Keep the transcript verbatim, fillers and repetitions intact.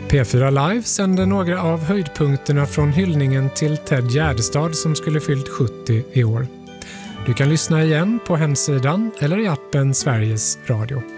P fyra Live sänder några av höjdpunkterna från hyllningen till Ted Gärdestad som skulle fyllt sjuttio i år. Du kan lyssna igen på hemsidan eller i appen Sveriges Radio.